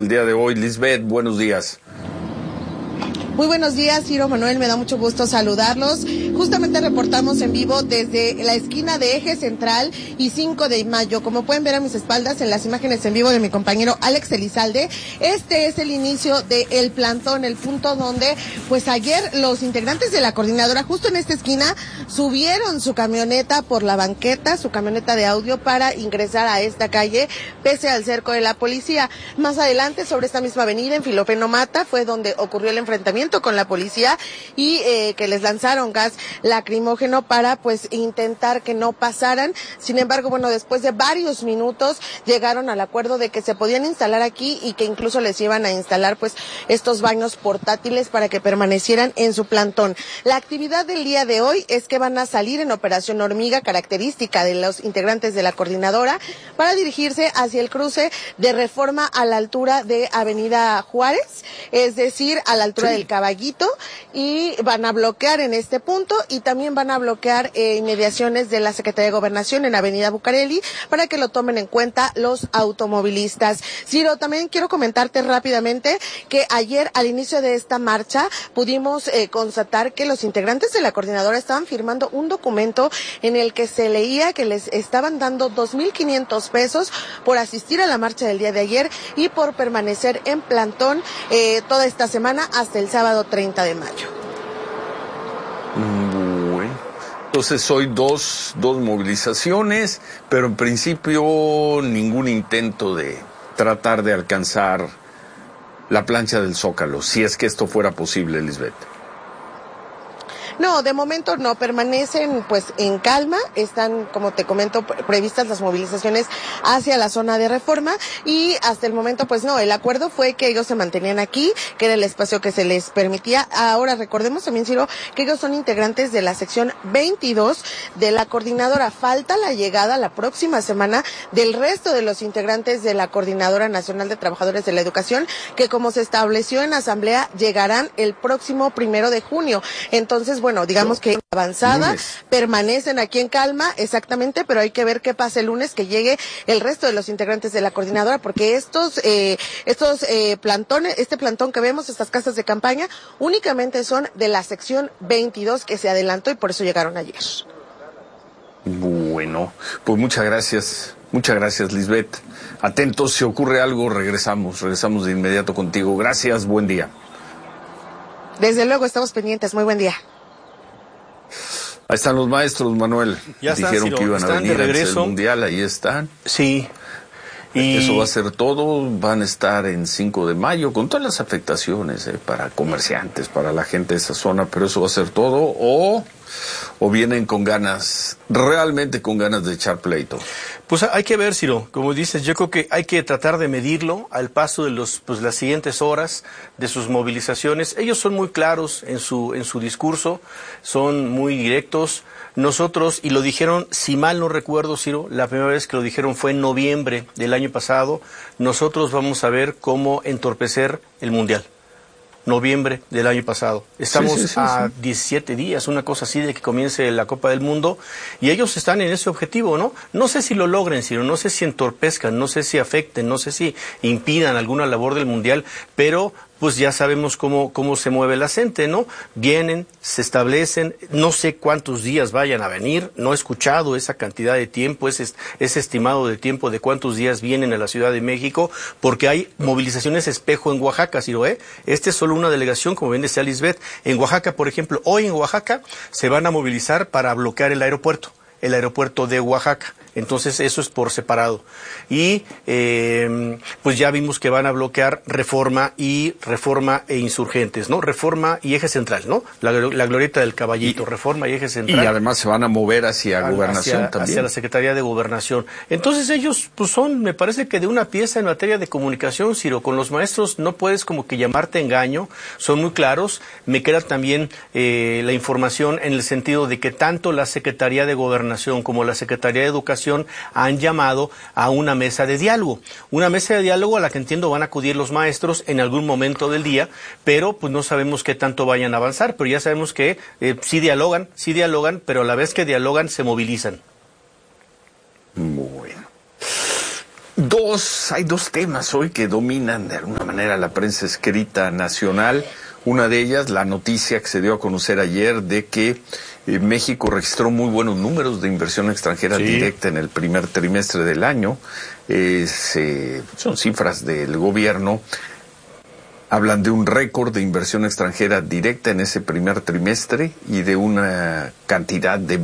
día de hoy. Lisbeth, buenos días. Muy buenos días, Ciro, Manuel, me da mucho gusto saludarlos. Justamente reportamos en vivo desde la esquina de Eje Central y 5 de Mayo. Como pueden ver a mis espaldas en las imágenes en vivo de mi compañero Alex Elizalde, este es el inicio del plantón, el punto donde, pues ayer los integrantes de la coordinadora, justo en esta esquina, subieron su camioneta por la banqueta, su camioneta de audio, para ingresar a esta calle, pese al cerco de la policía. Más adelante, sobre esta misma avenida, en Filomeno Mata, fue donde ocurrió el enfrentamiento con la policía y que les lanzaron gas lacrimógeno para pues intentar que no pasaran. Sin embargo, bueno, después de varios minutos llegaron al acuerdo de que se podían instalar aquí y que incluso les iban a instalar pues estos baños portátiles para que permanecieran en su plantón. La actividad del día de hoy es que van a salir en operación hormiga, característica de los integrantes de la coordinadora, para dirigirse hacia el cruce de Reforma a la altura de Avenida Juárez, es decir, a la altura del Caballito, y van a bloquear en este punto y también van a bloquear inmediaciones de la Secretaría de Gobernación en Avenida Bucareli para que lo tomen en cuenta los automovilistas. Ciro, también quiero comentarte rápidamente que ayer al inicio de esta marcha pudimos constatar que los integrantes de la coordinadora estaban firmando un documento en el que se leía que les estaban dando 2,500 pesos por asistir a la marcha del día de ayer y por permanecer en plantón toda esta semana hasta el sábado 30 de mayo. Bueno, entonces hoy dos movilizaciones, pero en principio ningún intento de tratar de alcanzar la plancha del Zócalo, si es que esto fuera posible, Lisbeth. No, de momento no, permanecen pues en calma, están, como te comento, previstas las movilizaciones hacia la zona de Reforma y hasta el momento pues no, el acuerdo fue que ellos se mantenían aquí, que era el espacio que se les permitía. Ahora recordemos también, Ciro, que ellos son integrantes de la sección 22 de la coordinadora. Falta la llegada la próxima semana del resto de los integrantes de la Coordinadora Nacional de Trabajadores de la Educación, que como se estableció en asamblea, llegarán el próximo 1 de junio. Entonces, bueno, digamos que avanzada, permanecen aquí en calma, exactamente, pero hay que ver qué pasa el lunes, que llegue el resto de los integrantes de la coordinadora, porque estos plantones, este plantón que vemos, estas casas de campaña, únicamente son de la sección 22 que se adelantó y por eso llegaron ayer. Bueno, pues muchas gracias, Lisbeth. Atentos, si ocurre algo, regresamos de inmediato contigo. Gracias, buen día. Desde luego, estamos pendientes, muy buen día. Ahí están los maestros, Manuel. Ya están, dijeron Ciro, que iban a venir de regreso. Antes del Mundial, ahí están. Sí. Y eso va a ser todo, van a estar en 5 de mayo, con todas las afectaciones para comerciantes, para la gente de esa zona, pero eso va a ser todo, o vienen con ganas, realmente con ganas de echar pleito. Pues hay que ver, Ciro, como dices, yo creo que hay que tratar de medirlo al paso de las siguientes horas de sus movilizaciones. Ellos son muy claros en su discurso, son muy directos. Nosotros, y lo dijeron, si mal no recuerdo, Ciro, la primera vez que lo dijeron fue en noviembre del año pasado, nosotros vamos a ver cómo entorpecer el Mundial. Noviembre del año pasado. Estamos a 17 días, una cosa así, de que comience la Copa del Mundo, y ellos están en ese objetivo, ¿no? No sé si lo logren, Ciro, no sé si entorpezcan, no sé si afecten, no sé si impidan alguna labor del Mundial, pero pues ya sabemos cómo se mueve la gente, ¿no? Vienen, se establecen, no sé cuántos días vayan a venir, no he escuchado esa cantidad de tiempo, ese estimado de tiempo de cuántos días vienen a la Ciudad de México, porque hay movilizaciones espejo en Oaxaca, Ciro, ¿eh? Esta es solo una delegación, como bien decía Lisbeth. En Oaxaca, por ejemplo, hoy en Oaxaca se van a movilizar para bloquear el aeropuerto de Oaxaca. Entonces eso es por separado. Y pues ya vimos que van a bloquear Reforma e Insurgentes, ¿no? Reforma y Eje Central, ¿no? La glorieta del Caballito, Reforma y Eje Central. Y además se van a mover hacia Gobernación también. Hacia la Secretaría de Gobernación. Entonces ellos pues son, me parece que de una pieza en materia de comunicación, Ciro. Con los maestros no puedes como que llamarte engaño, son muy claros. Me queda también la información en el sentido de que tanto la Secretaría de Gobernación como la Secretaría de Educación han llamado a una mesa de diálogo a la que entiendo van a acudir los maestros en algún momento del día, pero pues no sabemos qué tanto vayan a avanzar, pero ya sabemos que sí dialogan, pero a la vez que dialogan se movilizan. Bueno. Hay dos temas hoy que dominan de alguna manera la prensa escrita nacional. Una de ellas, la noticia que se dio a conocer ayer de que México registró muy buenos números de inversión extranjera directa en el primer trimestre del año. Son cifras del gobierno. Hablan de un récord de inversión extranjera directa en ese primer trimestre y de una cantidad de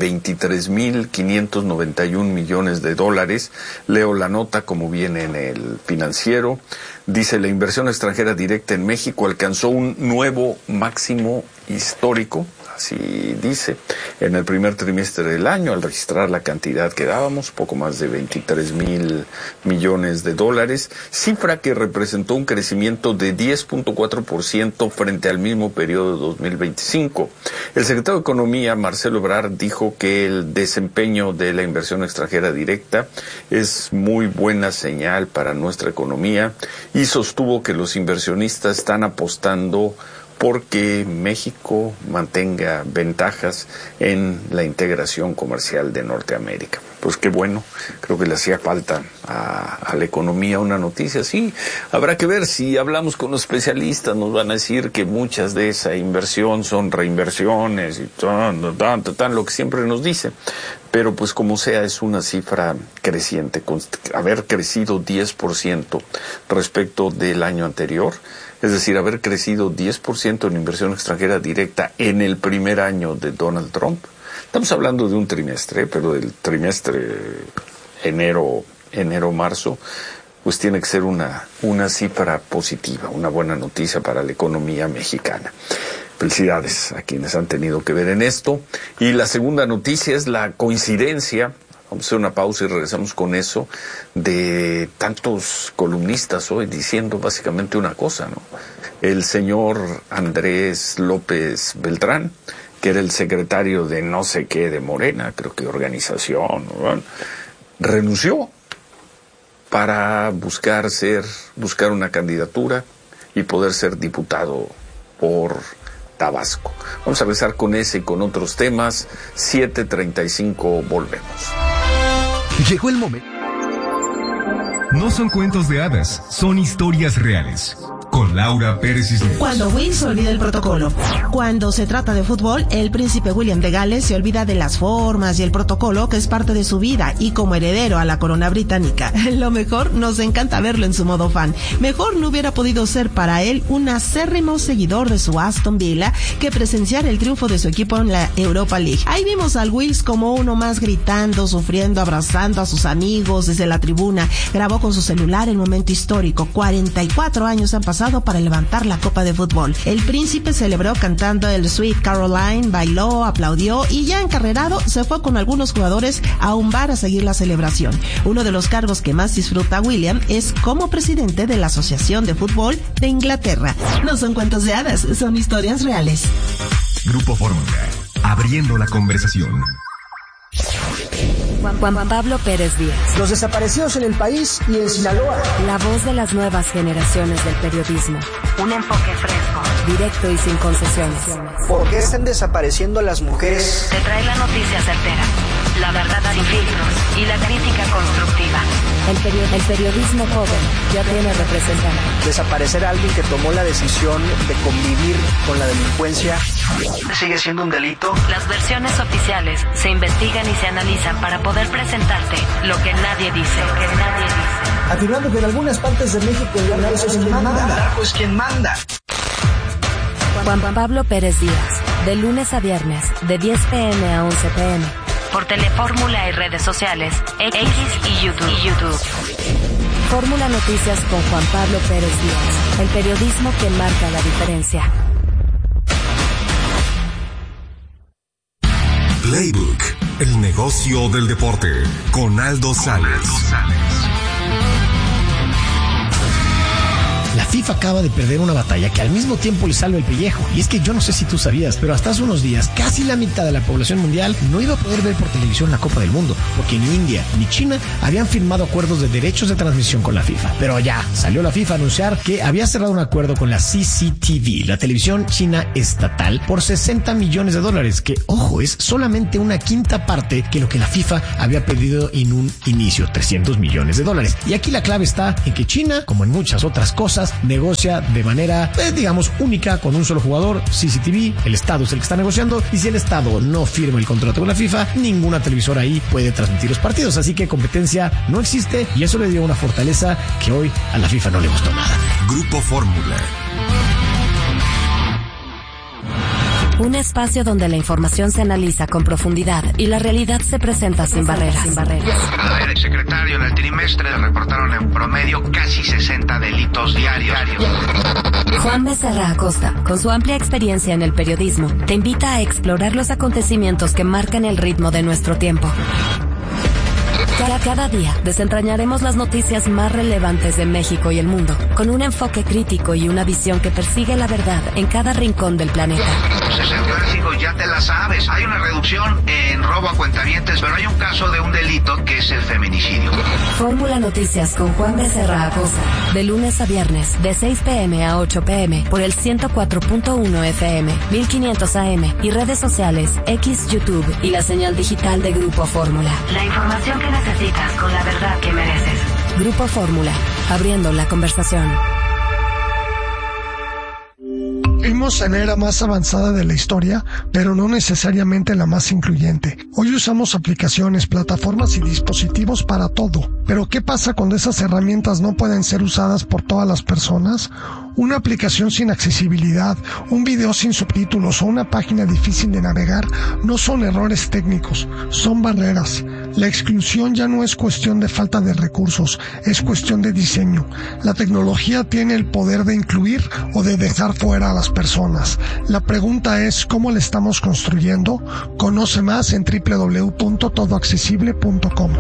23.591 millones de dólares. Leo la nota como viene en el Financiero. Dice, la inversión extranjera directa en México alcanzó un nuevo máximo histórico, así dice, en el primer trimestre del año, al registrar la cantidad que dábamos, poco más de 23.000 millones de dólares, cifra que representó un crecimiento de 10.4% frente al mismo periodo de 2025. El secretario de Economía, Marcelo Ebrard, dijo que el desempeño de la inversión extranjera directa es muy buena señal para nuestra economía y sostuvo que los inversionistas están apostando porque México mantenga ventajas en la integración comercial de Norteamérica. Pues qué bueno, creo que le hacía falta a la economía una noticia así. Habrá que ver, si hablamos con los especialistas nos van a decir que muchas de esa inversión son reinversiones y lo que siempre nos dicen. Pero pues como sea, es una cifra creciente, haber crecido 10% respecto del año anterior. Es decir, haber crecido 10% en inversión extranjera directa en el primer año de Donald Trump. Estamos hablando de un trimestre, pero del trimestre enero-marzo, pues tiene que ser una cifra positiva, una buena noticia para la economía mexicana. Felicidades a quienes han tenido que ver en esto. Y la segunda noticia es la coincidencia. Vamos a hacer una pausa y regresamos con eso, de tantos columnistas hoy diciendo básicamente una cosa, ¿no? El señor Andrés López Beltrán, que era el secretario de no sé qué de Morena, creo que organización, ¿no?, renunció para buscar una candidatura y poder ser diputado por Tabasco. Vamos a regresar con ese y con otros temas. 7:35, volvemos. Llegó el momento. No son cuentos de hadas, son historias reales. Con Laura Pérez Cisneros. Cuando Will se olvida el protocolo. Cuando se trata de fútbol, el príncipe William de Gales se olvida de las formas y el protocolo que es parte de su vida, y como heredero a la corona británica. Lo mejor, nos encanta verlo en su modo fan. Mejor no hubiera podido ser para él un acérrimo seguidor de su Aston Villa que presenciar el triunfo de su equipo en la Europa League. Ahí vimos al Wills como uno más, gritando, sufriendo, abrazando a sus amigos desde la tribuna. Grabó con su celular el momento histórico. 44 años han pasado para levantar la copa de fútbol. El príncipe celebró cantando el Sweet Caroline, bailó, aplaudió y ya encarrerado se fue con algunos jugadores a un bar a seguir la celebración. Uno de los cargos que más disfruta William es como presidente de la Asociación de Fútbol de Inglaterra. No son cuentos de hadas, son historias reales. Grupo Fórmula, abriendo la conversación. Juan Pablo Pérez Díaz. Los desaparecidos en el país y en Sinaloa. La voz de las nuevas generaciones del periodismo. Un enfoque fresco, directo y sin concesiones. ¿Por qué están desapareciendo las mujeres? Te trae la noticia certera, la verdad sin filtros y la crítica constructiva. El periodismo joven ya tiene representante. Desaparecer a alguien que tomó la decisión de convivir con la delincuencia sigue siendo un delito. Las versiones oficiales se investigan y se analizan para poder presentarte lo que nadie dice. Afirmando que en algunas partes de México el narco es quien manda. El narco es quien manda. Juan Pablo Pérez Díaz, de lunes a viernes, de 10 p.m. a 11 p.m. Por Telefórmula y redes sociales, X y YouTube. Fórmula Noticias con Juan Pablo Pérez Díaz, el periodismo que marca la diferencia. Playbook, el negocio del deporte, con Aldo Sales. La FIFA FIFA acaba de perder una batalla que al mismo tiempo le salva el pellejo. Y es que yo no sé si tú sabías, pero hasta hace unos días casi la mitad de la población mundial no iba a poder ver por televisión la Copa del Mundo, porque ni India ni China habían firmado acuerdos de derechos de transmisión con la FIFA. Pero ya salió la FIFA a anunciar que había cerrado un acuerdo con la CCTV, la televisión china estatal, por $60 millones, que, ojo, es solamente una quinta parte que lo que la FIFA había pedido en un inicio, $300 millones. Y aquí la clave está en que China, como en muchas otras cosas, negocia de manera, digamos, única con un solo jugador, CCTV. El Estado es el que está negociando, y si el Estado no firma el contrato con la FIFA, ninguna televisora ahí puede transmitir los partidos. Así que competencia no existe, y eso le dio una fortaleza que hoy a la FIFA no le gustó nada. Grupo Fórmula. Un espacio donde la información se analiza con profundidad y la realidad se presenta sin barreras. El secretario, en el trimestre reportaron en promedio casi 60 delitos diarios. Juan Becerra Acosta, con su amplia experiencia en el periodismo, te invita a explorar los acontecimientos que marcan el ritmo de nuestro tiempo. Cada día desentrañaremos las noticias más relevantes de México y el mundo, con un enfoque crítico y una visión que persigue la verdad en cada rincón del planeta. Es el clásico, ya te la sabes. Hay una reducción en robo a cuentavientes, pero hay un caso de un delito que es el feminicidio. Fórmula Noticias con Juan Becerra Acosta, de lunes a viernes, de 6 p.m. a 8 p.m. por el 104.1 FM, 1500 AM y redes sociales X, YouTube y la señal digital de Grupo Fórmula. La información que necesitas con la verdad que mereces. Grupo Fórmula, abriendo la conversación. Vivimos en la era más avanzada de la historia, pero no necesariamente la más incluyente. Hoy usamos aplicaciones, plataformas y dispositivos para todo. Pero ¿qué pasa cuando esas herramientas no pueden ser usadas por todas las personas? Una aplicación sin accesibilidad, un video sin subtítulos o una página difícil de navegar no son errores técnicos, son barreras. La exclusión ya no es cuestión de falta de recursos, es cuestión de diseño. La tecnología tiene el poder de incluir o de dejar fuera a las personas. La pregunta es, ¿cómo la estamos construyendo? Conoce más en www.todoaccesible.com.